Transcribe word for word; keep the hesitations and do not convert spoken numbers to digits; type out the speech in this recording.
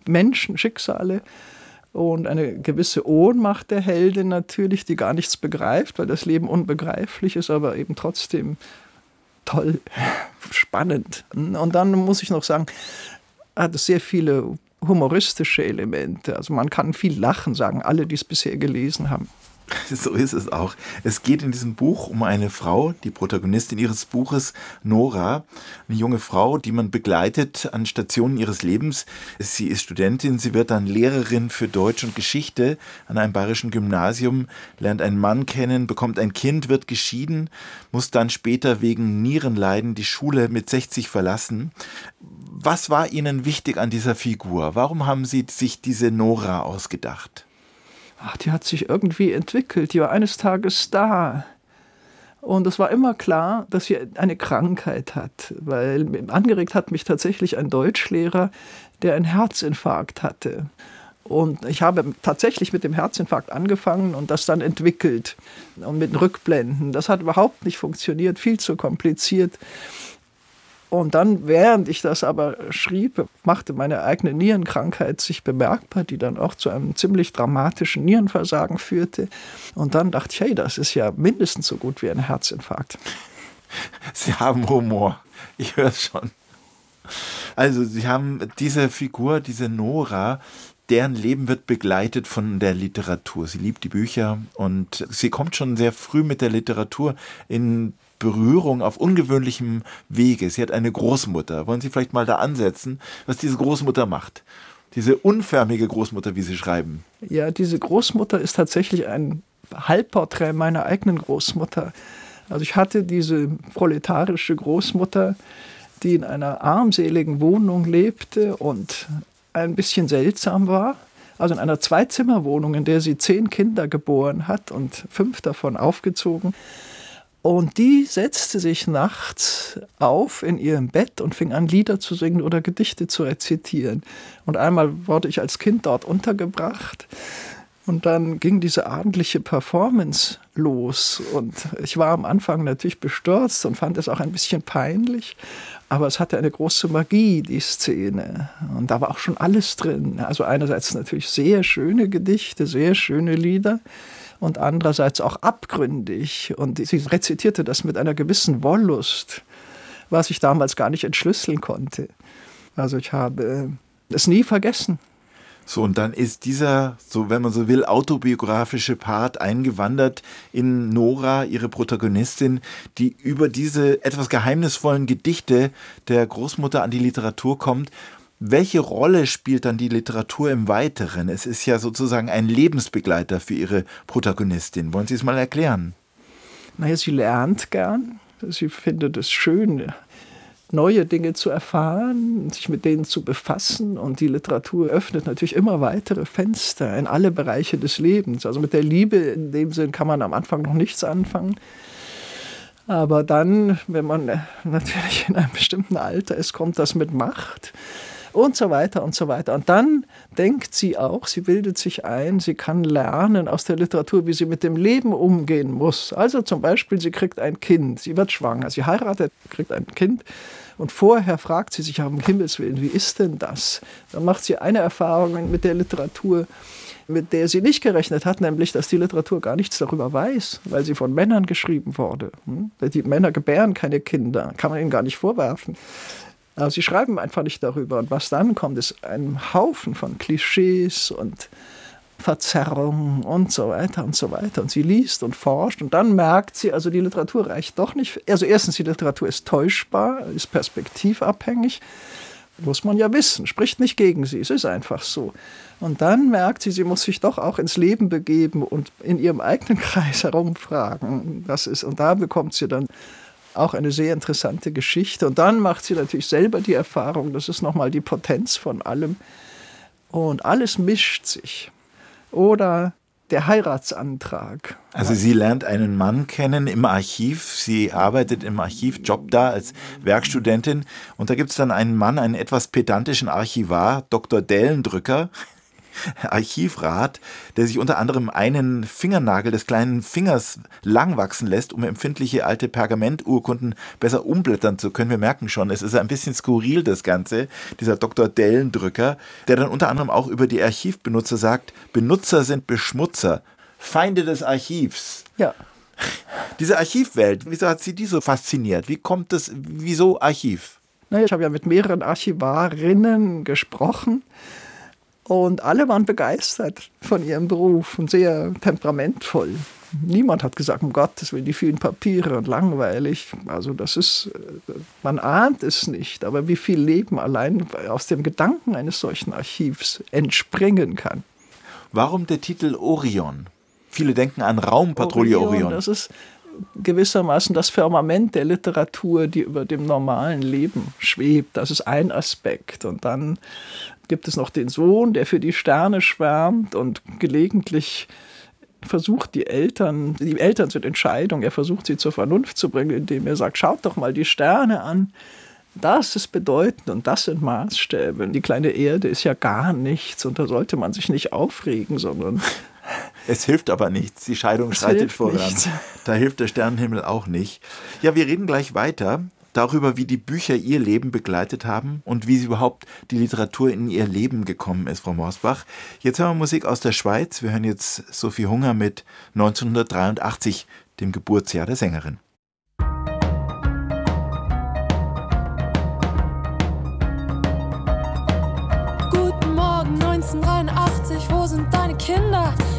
Menschen, Schicksale und eine gewisse Ohnmacht der Heldin natürlich, die gar nichts begreift, weil das Leben unbegreiflich ist, aber eben trotzdem toll, spannend. Und dann muss ich noch sagen, hat es sehr viele humoristische Elemente. Also man kann viel lachen, sagen alle, die es bisher gelesen haben. So ist es auch. Es geht in diesem Buch um eine Frau, die Protagonistin ihres Buches, Nora, eine junge Frau, die man begleitet an Stationen ihres Lebens. Sie ist Studentin, sie wird dann Lehrerin für Deutsch und Geschichte an einem bayerischen Gymnasium, lernt einen Mann kennen, bekommt ein Kind, wird geschieden, muss dann später wegen Nierenleiden die Schule mit sechzig verlassen. Was war Ihnen wichtig an dieser Figur? Warum haben Sie sich diese Nora ausgedacht? Ach, die hat sich irgendwie entwickelt, die war eines Tages da. Und es war immer klar, dass sie eine Krankheit hat, weil angeregt hat mich tatsächlich ein Deutschlehrer, der einen Herzinfarkt hatte. Und ich habe tatsächlich mit dem Herzinfarkt angefangen und das dann entwickelt und mit Rückblenden. Das hat überhaupt nicht funktioniert, viel zu kompliziert. Und dann, während ich das aber schrieb, machte meine eigene Nierenkrankheit sich bemerkbar, die dann auch zu einem ziemlich dramatischen Nierenversagen führte. Und dann dachte ich, hey, das ist ja mindestens so gut wie ein Herzinfarkt. Sie haben Humor, ich höre es schon. Also Sie haben diese Figur, diese Nora, deren Leben wird begleitet von der Literatur. Sie liebt die Bücher und sie kommt schon sehr früh mit der Literatur in Berührung auf ungewöhnlichem Wege. Sie hat eine Großmutter. Wollen Sie vielleicht mal da ansetzen, was diese Großmutter macht? Diese unförmige Großmutter, wie Sie schreiben. Ja, diese Großmutter ist tatsächlich ein Halbporträt meiner eigenen Großmutter. Also ich hatte diese proletarische Großmutter, die in einer armseligen Wohnung lebte und ein bisschen seltsam war. Also in einer Zweizimmerwohnung, in der sie zehn Kinder geboren hat und fünf davon aufgezogen. Und die setzte sich nachts auf in ihrem Bett und fing an, Lieder zu singen oder Gedichte zu rezitieren. Und einmal wurde ich als Kind dort untergebracht. Und dann ging diese abendliche Performance los. Und ich war am Anfang natürlich bestürzt und fand es auch ein bisschen peinlich. Aber es hatte eine große Magie, die Szene. Und da war auch schon alles drin. Also einerseits natürlich sehr schöne Gedichte, sehr schöne Lieder. Und andererseits auch abgründig. Und sie rezitierte das mit einer gewissen Wollust, was ich damals gar nicht entschlüsseln konnte. Also ich habe es nie vergessen. So, und dann ist dieser, so wenn man so will, autobiografische Part eingewandert in Nora, ihre Protagonistin, die über diese etwas geheimnisvollen Gedichte der Großmutter an die Literatur kommt. Welche Rolle spielt dann die Literatur im Weiteren? Es ist ja sozusagen ein Lebensbegleiter für Ihre Protagonistin. Wollen Sie es mal erklären? Naja, sie lernt gern. Sie findet es schön, neue Dinge zu erfahren, sich mit denen zu befassen. Und die Literatur öffnet natürlich immer weitere Fenster in alle Bereiche des Lebens. Also mit der Liebe in dem Sinn kann man am Anfang noch nichts anfangen. Aber dann, wenn man natürlich in einem bestimmten Alter ist, kommt das mit Macht. Und so weiter und so weiter. Und dann denkt sie auch, sie bildet sich ein, sie kann lernen aus der Literatur, wie sie mit dem Leben umgehen muss. Also zum Beispiel, sie kriegt ein Kind, sie wird schwanger, sie heiratet, kriegt ein Kind. Und vorher fragt sie sich, um Himmels Willen, wie ist denn das? Dann macht sie eine Erfahrung mit der Literatur, mit der sie nicht gerechnet hat, nämlich, dass die Literatur gar nichts darüber weiß, weil sie von Männern geschrieben wurde. Die Männer gebären keine Kinder, kann man ihnen gar nicht vorwerfen. Aber sie schreiben einfach nicht darüber. Und was dann kommt, ist ein Haufen von Klischees und Verzerrungen und so weiter und so weiter. Und sie liest und forscht und dann merkt sie, also die Literatur reicht doch nicht. Also erstens, die Literatur ist täuschbar, ist perspektivabhängig. Muss man ja wissen, spricht nicht gegen sie, es ist einfach so. Und dann merkt sie, sie muss sich doch auch ins Leben begeben und in ihrem eigenen Kreis herumfragen. Das ist, und da bekommt sie dann auch eine sehr interessante Geschichte. Und dann macht sie natürlich selber die Erfahrung, das ist nochmal die Potenz von allem. Und alles mischt sich. Oder der Heiratsantrag. Also sie lernt einen Mann kennen im Archiv. Sie arbeitet im Archiv, Job da als Werkstudentin. Und da gibt es dann einen Mann, einen etwas pedantischen Archivar, Doktor Dellendrücker. Archivrat, der sich unter anderem einen Fingernagel des kleinen Fingers lang wachsen lässt, um empfindliche alte Pergamenturkunden besser umblättern zu können. Wir merken schon, es ist ein bisschen skurril, das Ganze, dieser Doktor Dellendrücker, der dann unter anderem auch über die Archivbenutzer sagt, Benutzer sind Beschmutzer, Feinde des Archivs. Ja. Diese Archivwelt, wieso hat Sie die so fasziniert? Wie kommt das, wieso Archiv? Naja, ich habe ja mit mehreren Archivarinnen gesprochen und alle waren begeistert von ihrem Beruf und sehr temperamentvoll. Niemand hat gesagt, um Gottes Willen, die vielen Papiere und langweilig. Also das ist, man ahnt es nicht, aber wie viel Leben allein aus dem Gedanken eines solchen Archivs entspringen kann. Warum der Titel Orion? Viele denken an Raumpatrouille Orion. Orion. Das ist gewissermaßen das Firmament der Literatur, die über dem normalen Leben schwebt. Das ist ein Aspekt. Und dann gibt es noch den Sohn, der für die Sterne schwärmt und gelegentlich versucht die Eltern, die Eltern sind Entscheidung, er versucht sie zur Vernunft zu bringen, indem er sagt, schaut doch mal die Sterne an. Das ist bedeutend und das sind Maßstäbe. Die kleine Erde ist ja gar nichts und da sollte man sich nicht aufregen, sondern... Es hilft aber nichts, die Scheidung es schreitet voran. Nichts. Da hilft der Sternenhimmel auch nicht. Ja, wir reden gleich weiter darüber, wie die Bücher ihr Leben begleitet haben und wie sie überhaupt die Literatur in ihr Leben gekommen ist, Frau Morsbach. Jetzt hören wir Musik aus der Schweiz. Wir hören jetzt Sophie Hunger mit neunzehnhundertdreiundachtzig, dem Geburtsjahr der Sängerin. Guten Morgen neunzehnhundertdreiundachtzig, wo sind deine Kinder?